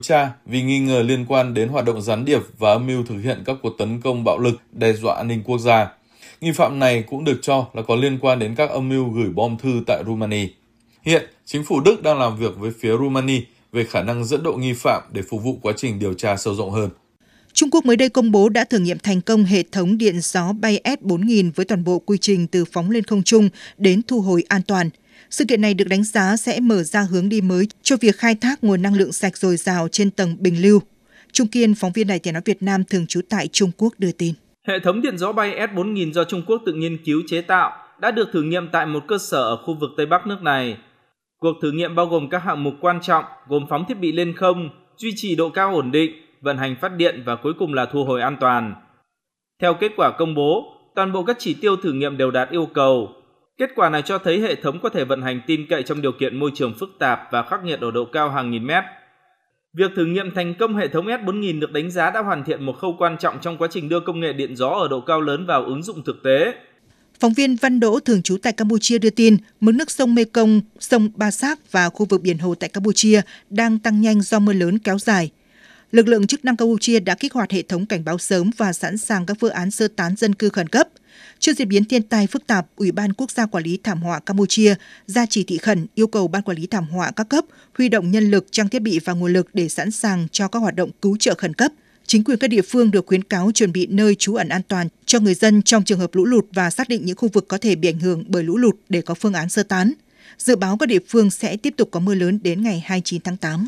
tra vì nghi ngờ liên quan đến hoạt động gián điệp và âm mưu thực hiện các cuộc tấn công bạo lực đe dọa an ninh quốc gia. Nghi phạm này cũng được cho là có liên quan đến các âm mưu gửi bom thư tại Rumani. Hiện, chính phủ Đức đang làm việc với phía Rumani về khả năng dẫn độ nghi phạm để phục vụ quá trình điều tra sâu rộng hơn. Trung Quốc mới đây công bố đã thử nghiệm thành công hệ thống điện gió bay S-4000 với toàn bộ quy trình từ phóng lên không trung đến thu hồi an toàn. Sự kiện này được đánh giá sẽ mở ra hướng đi mới cho việc khai thác nguồn năng lượng sạch dồi dào trên tầng bình lưu. Trung Kiên, phóng viên Đài Tiếng nói Việt Nam thường trú tại Trung Quốc đưa tin. Hệ thống điện gió bay S-4000 do Trung Quốc tự nghiên cứu chế tạo đã được thử nghiệm tại một cơ sở ở khu vực Tây Bắc nước này. Cuộc thử nghiệm bao gồm các hạng mục quan trọng gồm phóng thiết bị lên không, duy trì độ cao ổn định, vận hành phát điện và cuối cùng là thu hồi an toàn. Theo kết quả công bố, toàn bộ các chỉ tiêu thử nghiệm đều đạt yêu cầu. Kết quả này cho thấy hệ thống có thể vận hành tin cậy trong điều kiện môi trường phức tạp và khắc nghiệt ở độ cao hàng nghìn mét. Việc thử nghiệm thành công hệ thống S-4000 được đánh giá đã hoàn thiện một khâu quan trọng trong quá trình đưa công nghệ điện gió ở độ cao lớn vào ứng dụng thực tế. Phóng viên Văn Đỗ thường trú tại Campuchia đưa tin, mực nước sông Mekong, sông Ba Sac và khu vực biển Hồ tại Campuchia đang tăng nhanh do mưa lớn kéo dài. Lực lượng chức năng Campuchia đã kích hoạt hệ thống cảnh báo sớm và sẵn sàng các phương án sơ tán dân cư khẩn cấp. Trước diễn biến thiên tai phức tạp, Ủy ban Quốc gia Quản lý Thảm họa Campuchia ra chỉ thị khẩn yêu cầu Ban Quản lý Thảm họa các cấp huy động nhân lực, trang thiết bị và nguồn lực để sẵn sàng cho các hoạt động cứu trợ khẩn cấp. Chính quyền các địa phương được khuyến cáo chuẩn bị nơi trú ẩn an toàn cho người dân trong trường hợp lũ lụt và xác định những khu vực có thể bị ảnh hưởng bởi lũ lụt để có phương án sơ tán. Dự báo các địa phương sẽ tiếp tục có mưa lớn đến ngày 29 tháng 8.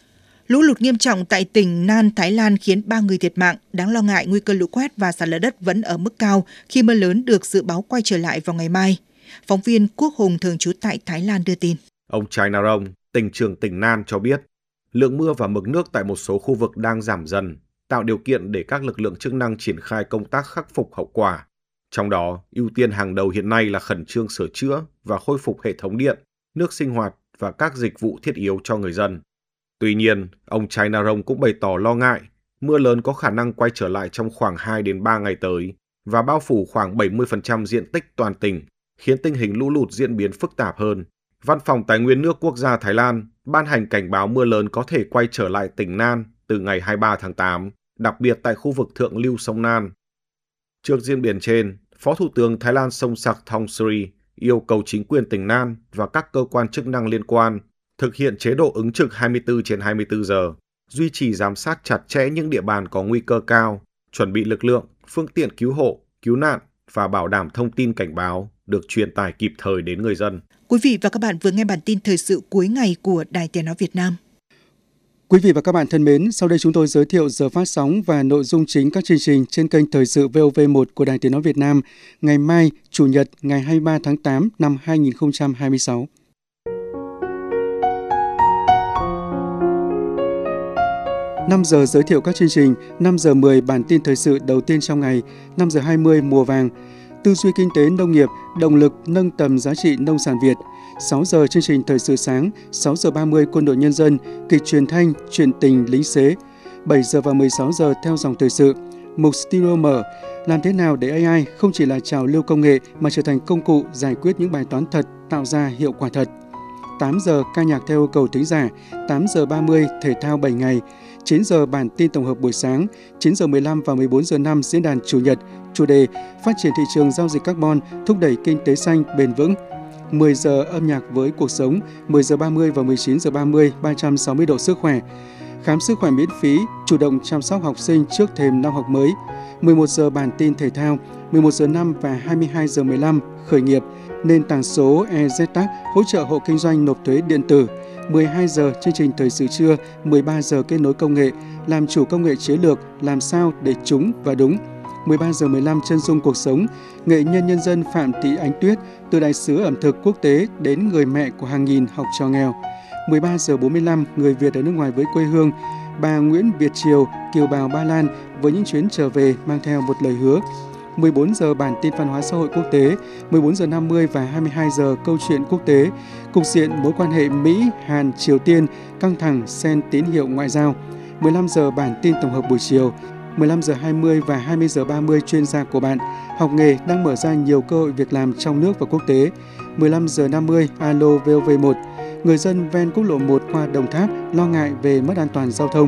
Lũ lụt nghiêm trọng tại tỉnh Nan, Thái Lan khiến 3 người thiệt mạng. Đáng lo ngại nguy cơ lũ quét và sạt lở đất vẫn ở mức cao khi mưa lớn được dự báo quay trở lại vào ngày mai. Phóng viên Quốc Hùng thường trú tại Thái Lan đưa tin. Ông Chai Narong, tỉnh trưởng tỉnh Nan cho biết, lượng mưa và mực nước tại một số khu vực đang giảm dần, tạo điều kiện để các lực lượng chức năng triển khai công tác khắc phục hậu quả. Trong đó, ưu tiên hàng đầu hiện nay là khẩn trương sửa chữa và khôi phục hệ thống điện, nước sinh hoạt và các dịch vụ thiết yếu cho người dân. Tuy nhiên, ông Chai Narong cũng bày tỏ lo ngại mưa lớn có khả năng quay trở lại trong khoảng 2 đến 3 ngày tới và bao phủ khoảng 70% diện tích toàn tỉnh, khiến tình hình lũ lụt diễn biến phức tạp hơn. Văn phòng Tài nguyên nước quốc gia Thái Lan ban hành cảnh báo mưa lớn có thể quay trở lại tỉnh Nan từ ngày 23 tháng 8, đặc biệt tại khu vực thượng lưu sông Nan. Trước diễn biến trên, Phó Thủ tướng Thái Lan Somsak Thongchri yêu cầu chính quyền tỉnh Nan và các cơ quan chức năng liên quan thực hiện chế độ ứng trực 24/24 giờ, duy trì giám sát chặt chẽ những địa bàn có nguy cơ cao, chuẩn bị lực lượng, phương tiện cứu hộ, cứu nạn và bảo đảm thông tin cảnh báo được truyền tải kịp thời đến người dân. Quý vị và các bạn vừa nghe bản tin thời sự cuối ngày của Đài Tiếng nói Việt Nam. Quý vị và các bạn thân mến, sau đây chúng tôi giới thiệu giờ phát sóng và nội dung chính các chương trình trên kênh Thời sự VOV1 của Đài Tiếng nói Việt Nam ngày mai, Chủ nhật, ngày 23 tháng 8 năm 2026. 5 giờ giới thiệu các chương trình, 5 giờ 10 bản tin thời sự đầu tiên trong ngày, 5 giờ 20 mùa vàng, tư duy kinh tế nông nghiệp, động lực nâng tầm giá trị nông sản Việt, 6 giờ chương trình thời sự sáng, 6 giờ 30 quân đội nhân dân, kịch truyền thanh, chuyện tình lính xế, 7 giờ và 16 giờ theo dòng thời sự, mục Studio mở, làm thế nào để AI không chỉ là trào lưu công nghệ mà trở thành công cụ giải quyết những bài toán thật, tạo ra hiệu quả thật. 8 giờ ca nhạc theo yêu cầu thính giả, 8 giờ 30 thể thao 7 ngày, 9 giờ bản tin tổng hợp buổi sáng, 9 giờ 15 và 14 giờ 5 diễn đàn Chủ nhật, chủ đề phát triển thị trường giao dịch carbon, thúc đẩy kinh tế xanh bền vững. 10 giờ âm nhạc với cuộc sống, 10 giờ 30 và 19 giờ 30 360 độ sức khỏe. Khám sức khỏe miễn phí, chủ động chăm sóc học sinh trước thềm năm học mới. 11 giờ bản tin thể thao, 11 giờ 5 và 22 giờ 15 khởi nghiệp, nền tảng số EZTAC hỗ trợ hộ kinh doanh nộp thuế điện tử. 12 giờ chương trình thời sự trưa, 13 giờ kết nối công nghệ, làm chủ công nghệ chiến lược, làm sao để trúng và đúng. 13 giờ 15 chân dung cuộc sống, nghệ nhân nhân dân Phạm Thị Ánh Tuyết từ đại sứ ẩm thực quốc tế đến người mẹ của hàng nghìn học trò nghèo. 13 giờ 45 người Việt ở nước ngoài với quê hương, bà Nguyễn Việt Triều, kiều bào Ba Lan với những chuyến trở về mang theo một lời hứa. 14 giờ bản tin văn hóa xã hội quốc tế, 14 giờ 50 và 22 giờ câu chuyện quốc tế, cục diện mối quan hệ Mỹ, Hàn, Triều Tiên căng thẳng xen tín hiệu ngoại giao. 15 giờ bản tin tổng hợp buổi chiều, 15 giờ 20 và 20 giờ 30 chuyên gia của bạn, học nghề đang mở ra nhiều cơ hội việc làm trong nước và quốc tế. 15 giờ 50 Alo VOV1, người dân ven quốc lộ 1 qua Đồng Tháp lo ngại về mất an toàn giao thông.